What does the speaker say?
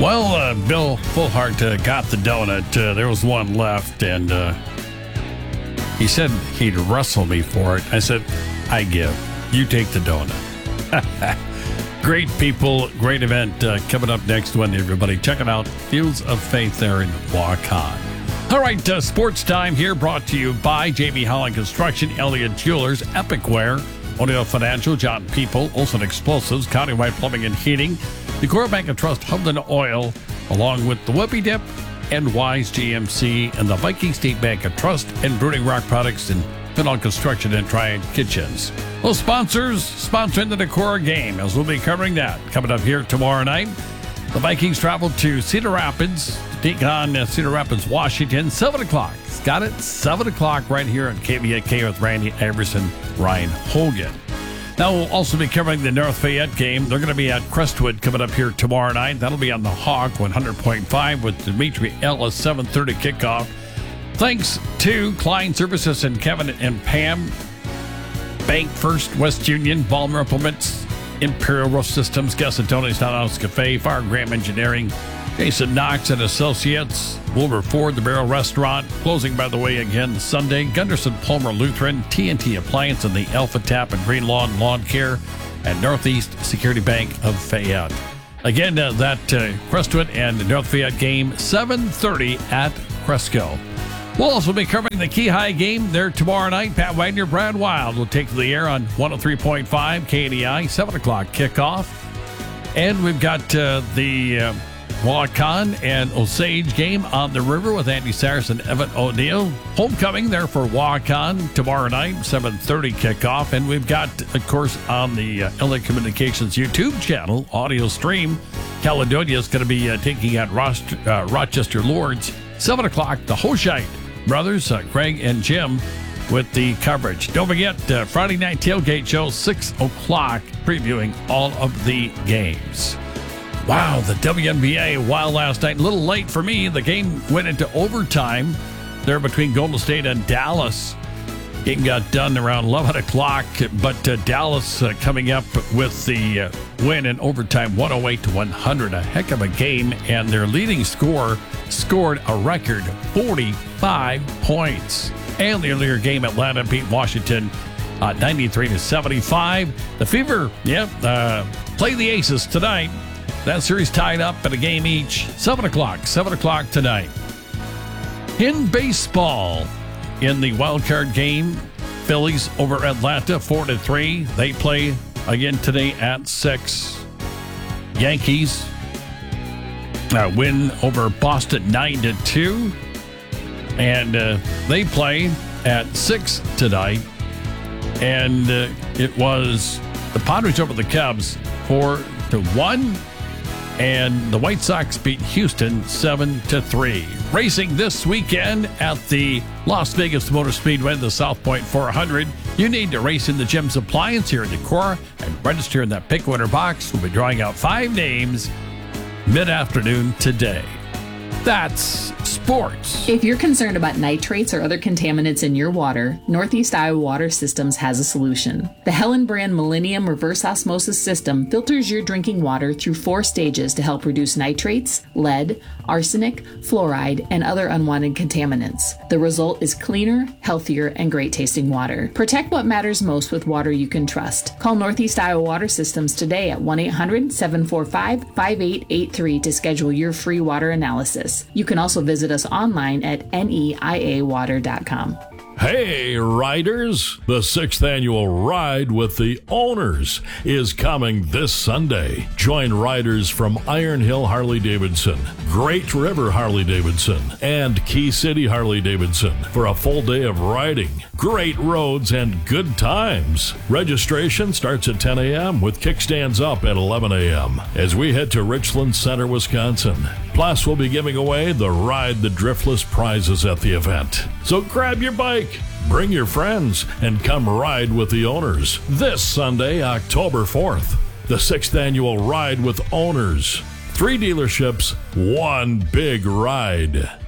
Well, Bill Fullhart got the donut. There was one left, and he said he'd wrestle me for it. I said, I give. You take the donut. Great people, great event coming up next Wednesday, everybody. Check it out. Fields of Faith there in Waukon. All right, sports time here brought to you by J.B. Holland Construction, Elliott Jewelers, Epic Wear, O'Neill Financial, John People, Olson Explosives, Countywide Plumbing and Heating, the Core Bank and Trust, Hubland Oil, along with the Whoopie Dip, and Wise GMC, and the Viking State Bank and Trust, and Brooding Rock Products, and Pinall Construction and Triad Kitchens. Those sponsors sponsoring the Decor game, as we'll be covering that coming up here tomorrow night. The Vikings travel to Cedar Rapids to take on Cedar Rapids, Washington, 7 o'clock. Got it? 7 o'clock right here on KVAK with Randy Iverson, Ryan Hogan. Now we'll also be covering the North Fayette game. They're going to be at Crestwood coming up here tomorrow night. That'll be on the Hawk 100.5 with Dimitri Ellis, 7:30 kickoff. Thanks to Klein Services and Kevin and Pam, Bank First, West Union, Balmer Implements, Imperial Roof Systems, Gassatone's Townhouse Cafe, Fire Graham Engineering, Jason Knox and Associates, Wilbur Ford, the Barrel Restaurant, closing, by the way, again Sunday, Gunderson Palmer Lutheran, TNT Appliance, and the Alpha Tap and Green Lawn Lawn Care, and Northeast Security Bank of Fayette. Again, that Crestwood and North Fayette game, 7:30 at Cresco. We'll also be covering the Key High game there tomorrow night. Pat Wagner, Brad Wild will take to the air on 103.5 KDI, 7 o'clock kickoff. And we've got the Waukon and Osage game on the river with Andy Sayers and Evan O'Neill. Homecoming there for Waukon tomorrow night, 7:30 kickoff. And we've got, of course, on the LA Communications YouTube channel, audio stream, Caledonia is going to be taking out Rochester Lords, 7 o'clock, the Hoshite brothers, Greg and Jim, with the coverage. Don't forget, Friday Night Tailgate Show, 6 o'clock, previewing all of the games. Wow, the WNBA wild last night. A little late for me. The game went into overtime there between Golden State and Dallas. Game got done around 11 o'clock, but Dallas coming up with the win in overtime, 108-100. A heck of a game, and their leading scorer scored a record 45 points. And the earlier game, Atlanta beat Washington 93-75. The Fever, play the Aces tonight. That series tied up at a game each. 7 o'clock tonight. In baseball, in the wild card game, Phillies over Atlanta 4-3. They play again today at 6. Yankees win over Boston 9-2. And they play at 6 tonight. And it was the Padres over the Cubs 4-1. And the White Sox beat Houston 7-3. Racing this weekend at the Las Vegas Motor Speedway, the South Point 400. You need to race in the Jim's Appliance here in Decorah and register in that pick winner box. We'll be drawing out 5 names mid-afternoon today. That's sports. If you're concerned about nitrates or other contaminants in your water, Northeast Iowa Water Systems has a solution. The Helen Brand Millennium Reverse Osmosis System filters your drinking water through 4 stages to help reduce nitrates, lead, arsenic, fluoride, and other unwanted contaminants. The result is cleaner, healthier, and great tasting water. Protect what matters most with water you can trust. Call Northeast Iowa Water Systems today at 1-800-745-5883 to schedule your free water analysis. You can also visit us online at neiawater.com. Hey, riders! The 6th annual Ride with the Owners is coming this Sunday. Join riders from Iron Hill Harley-Davidson, Great River Harley-Davidson, and Key City Harley-Davidson for a full day of riding, great roads, and good times. Registration starts at 10 a.m. with kickstands up at 11 a.m. as we head to Richland Center, Wisconsin. Plus, we'll be giving away the Ride the Driftless prizes at the event. So grab your bike, bring your friends, and come ride with the Owners this Sunday, October 4th. The 6th annual Ride with Owners. 3 dealerships, 1 big ride.